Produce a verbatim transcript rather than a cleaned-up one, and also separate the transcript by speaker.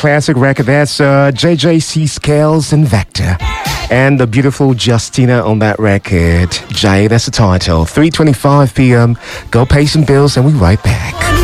Speaker 1: classic record. That's uh, J J C Scales and Vector. And the beautiful Justina on that record. Jay, that's the title. three twenty-five p.m. Go pay some bills and we right back.